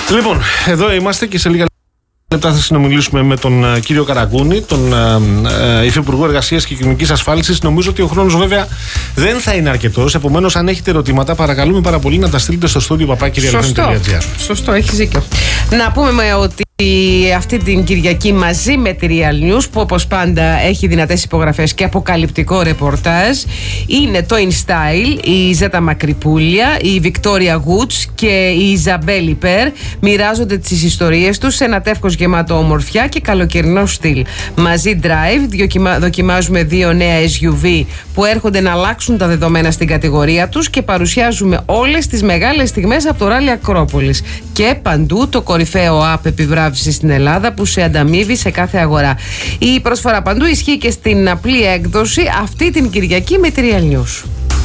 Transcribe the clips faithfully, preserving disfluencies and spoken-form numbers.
Λοιπόν, εδώ είμαστε και σε λίγα λεπτά θα συνομιλήσουμε με τον uh, κύριο Καραγκούνη, τον uh, uh, Υφυπουργό Εργασίας και Κοινωνικής Ασφάλισης. Νομίζω ότι ο χρόνος βέβαια δεν θα είναι αρκετός. Επομένως, αν έχετε ερωτήματα, παρακαλούμε πάρα πολύ να τα στείλετε στο στούντιο παπά κυρια ελευθερίου τελεία τζι άρ. Σωστό, έχεις δίκιο. Να πούμε ότι αυτή την Κυριακή μαζί με τη Real News, που όπως πάντα έχει δυνατές υπογραφές και αποκαλυπτικό ρεπορτάζ, είναι το InStyle, η Ζέτα Μακρυπούλια, η Βικτόρια Γουτς και η Ιζαμπέλ Υπέρ. Μοιράζονται τις ιστορίες τους σε ένα τεύχος γεμάτο ομορφιά και καλοκαιρινό στυλ. Μαζί Drive δοκιμάζουμε δύο νέα ες γιου βι που έρχονται να αλλάξουν τα δεδομένα στην κατηγορία τους και παρουσιάζουμε όλες τις μεγάλες στιγμές από το Ράλι Ακρόπολης. Και παντού το κορυφαίο app επιβράβευση στην Ελλάδα που σε ανταμείβει σε κάθε αγορά. Η προσφορά παντού ισχύει και στην απλή έκδοση αυτή την Κυριακή με τη Real News.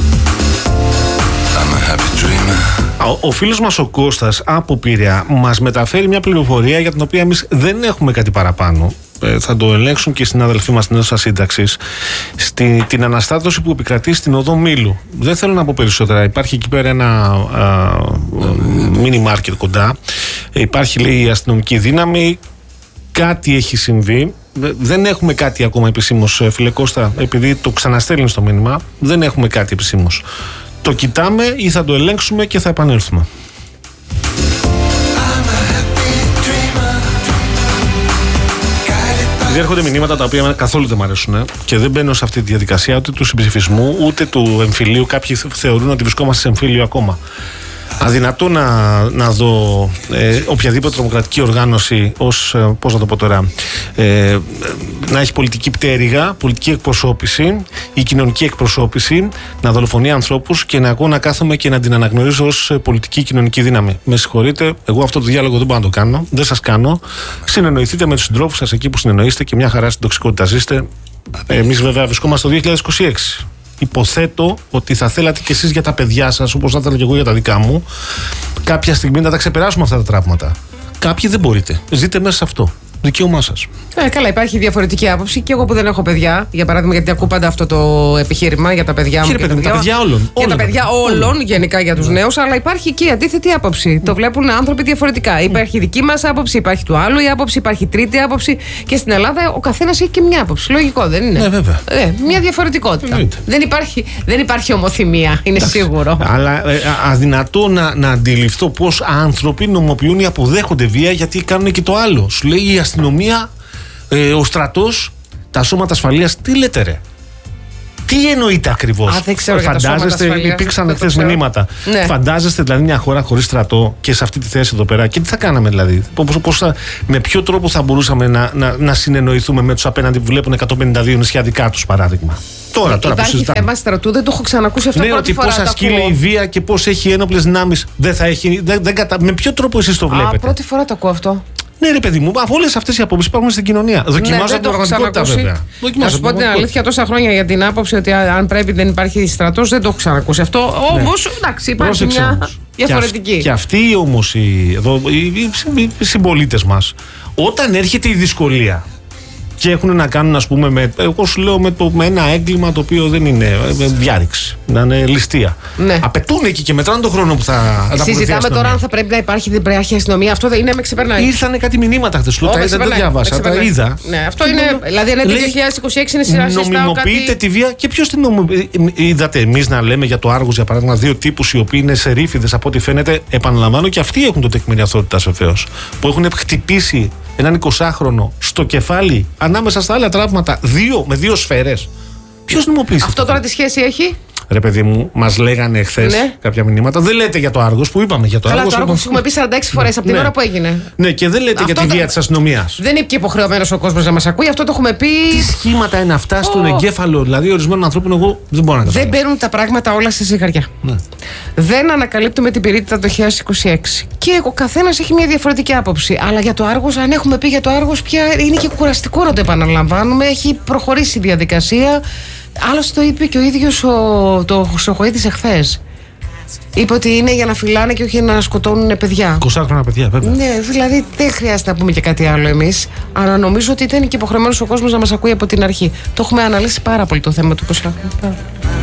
Ο, ο φίλος μας ο Κώστας από Πειραιά μας μεταφέρει μια πληροφορία για την οποία εμείς δεν έχουμε κάτι παραπάνω. Ε, θα το ελέγξουν και οι συνάδελφοί μας στην αίθουσα σύνταξης, στη, την αναστάτωση που επικρατεί στην οδό Μήλου. Δεν θέλω να πω περισσότερα. Υπάρχει εκεί πέρα ένα μίνι μάρκετ κοντά. Ε, υπάρχει, λέει, η αστυνομική δύναμη. Κάτι έχει συμβεί. Δεν έχουμε κάτι ακόμα επισήμως, φίλε Κώστα, επειδή το ξαναστέλνει στο μήνυμα. Δεν έχουμε κάτι επισήμως. Το κοιτάμε ή θα το ελέγξουμε και θα επανέλθουμε. Έρχονται μηνύματα τα οποία καθόλου δεν μου αρέσουν και δεν μπαίνω σε αυτή τη διαδικασία ούτε του συμψηφισμού ούτε του εμφυλίου. Κάποιοι θεωρούν ότι βρισκόμαστε σε εμφύλιο ακόμα. Αδυνατό να, να δω ε, οποιαδήποτε τρομοκρατική οργάνωση ως, ε, πώς να το πω τώρα, ε, να έχει πολιτική πτέρυγα, πολιτική εκπροσώπηση ή κοινωνική εκπροσώπηση, να δολοφονεί ανθρώπους και να εγώ να κάθομαι και να την αναγνωρίζω ως πολιτική κοινωνική δύναμη. Με συγχωρείτε, εγώ αυτό το διάλογο δεν μπορώ να το κάνω, δεν σας κάνω. Συνεννοηθείτε με τους συντρόφους σας εκεί που συνεννοείστε και μια χαρά στην τοξικότητα ζήστε. Εμείς βέβαια βρισκόμαστε το δύο χιλιάδες είκοσι έξι. Υποθέτω ότι θα θέλατε κι εσείς για τα παιδιά σας, όπως θα ήθελα και εγώ για τα δικά μου, κάποια στιγμή να τα ξεπεράσουμε αυτά τα τραύματα. Κάποιοι δεν μπορείτε. Ζείτε μέσα σε αυτό. Δικαίωμά σας. Ε, καλά, υπάρχει διαφορετική άποψη. Και εγώ που δεν έχω παιδιά, για παράδειγμα, γιατί ακούω πάντα αυτό το επιχείρημα για τα παιδιά μου. Κύριε και παιδί, τα παιδιά όλων. Για τα παιδιά όλων, όλων, γενικά για τους νέους, αλλά υπάρχει και η αντίθετη άποψη. Mm. Το βλέπουν άνθρωποι διαφορετικά. Mm. Υπάρχει δική μας άποψη, υπάρχει του άλλου η άποψη, υπάρχει τρίτη άποψη. Και στην Ελλάδα ο καθένας έχει και μια άποψη. Λογικό, δεν είναι? Ναι, βέβαια. Ε, μια διαφορετικότητα. Mm. Δεν, υπάρχει, δεν υπάρχει ομοθυμία, είναι Εντάξει. σίγουρο. Αλλά ε, αδυνατό να, να αντιληφθώ πώς άνθρωποι νομοποιούν ή αποδέχονται βία γιατί κάνουν και το άλλο. Σου λέει η αστυνομία. Ε, ο στρατός, τα σώματα ασφαλείας, τι λέτε ρε? Τι εννοείται ακριβώς? Α, δεν ξέρω. Φαντάζεστε, υπήρξαν χθες μηνύματα. Ναι. Φαντάζεστε δηλαδή μια χώρα χωρίς στρατό και σε αυτή τη θέση εδώ πέρα? Και τι θα κάναμε δηλαδή? Πώς, πώς θα, με ποιο τρόπο θα μπορούσαμε να, να, να συνεννοηθούμε με τους απέναντι που βλέπουν εκατόν πενήντα δύο νησιά δικά τους, παράδειγμα? Τώρα, τώρα υπάρχει που θέμα στρατού, δεν το έχω ξανακούσει αυτό. Ναι, ότι πώς ασκεί η βία και πώς έχει ένοπλες δυνάμεις. Δεν θα έχει. Δεν, δεν κατα... Με ποιο τρόπο εσείς το βλέπετε? Α, πρώτη φορά το ακούω αυτό. Ναι, ρε παιδί μου, όλες αυτές οι απόψεις υπάρχουν στην κοινωνία. Δοκιμάζω ναι, την πραγματικότητα, βέβαια. Να σου πω την αλήθεια, τόσα χρόνια για την άποψη ότι αν πρέπει δεν υπάρχει στρατός, δεν το έχω ξανακούσει αυτό. Όμως, ναι. εντάξει, υπάρχει Πρόσεξε μια όμως. διαφορετική. Και αυτοί όμως οι, οι, οι, οι συμπολίτες μας, όταν έρχεται η δυσκολία και έχουν να κάνουν, ας πούμε, με, εγώ σου λέω, με, το, με ένα έγκλημα το οποίο δεν είναι διάρρηξη, να είναι ληστεία. Ναι. Απαιτούν εκεί και μετράνε τον χρόνο που θα. Συζητάμε τώρα αν θα πρέπει να υπάρχει, δεν πρέπει να έχει αστυνομία. Αυτό δεν είναι, με ξεπερνάει. Ήρθανε κάτι μηνύματα χθες. Δεν το διάβασα, τα είδα. Ναι, αυτό είναι. Δηλαδή, είναι το δύο χιλιάδες είκοσι έξι, είναι σειρά. Νομιμοποιείται κάτι... τη βία και ποιο την νομιμοποιεί? Είδατε εμείς να λέμε για το Άργος, για παράδειγμα, δύο τύπους οι οποίοι είναι σερίφιδες από ό,τι φαίνεται. Επαναλαμβάνω, και αυτοί έχουν το τεκμήριο αθωότητας βεβαίως. Που έχουν χτυπήσει έναν εικοσάχρονο στο κεφάλι ανάμεσα στα άλλα τραύματα, δύο, με δύο σφαίρες. Ποιος νομιμοποιήσει? Αυτό τώρα τι σχέση έχει? Ρε παιδί μου, μας λέγανε εχθές ναι. κάποια μηνύματα. Δεν λέτε για το Άργος που είπαμε για το Καλά, Άργος. Καλά, το Άργος έχουμε πει σαράντα έξι φορές από την ναι. ώρα που έγινε. Ναι, και δεν λέτε αυτό για τη βία της αστυνομίας. Δεν είναι και υποχρεωμένος ο κόσμος να μας ακούει, αυτό το έχουμε πει. Τι σχήματα είναι αυτά oh. στον εγκέφαλο, δηλαδή ορισμένων ανθρώπων, εγώ δεν μπορώ να καταλάβω. Δεν μπαίνουν τα πράγματα όλα στη ζυγαριά. Ναι. Δεν ανακαλύπτουμε την πυρίτιδα το δύο χιλιάδες είκοσι έξι. Και ο καθένας έχει μια διαφορετική άποψη. Αλλά για το Άργος, αν έχουμε πει για το Άργος, πια είναι και κουραστικό να το επαναλαμβάνουμε. Έχει προχωρήσει η διαδικασία. Άλλωστε το είπε και ο ίδιος ο, το Χρυσοχοΐδης εχθές. Είπε ότι είναι για να φυλάνε και όχι για να σκοτώνουν παιδιά. εικοσάχρονα παιδιά, βέβαια. Ναι, δηλαδή δεν χρειάζεται να πούμε και κάτι άλλο εμείς. Αλλά νομίζω ότι ήταν και υποχρεωμένος ο κόσμος να μας ακούει από την αρχή. Το έχουμε αναλύσει πάρα πολύ το θέμα του εικοσάχρονα.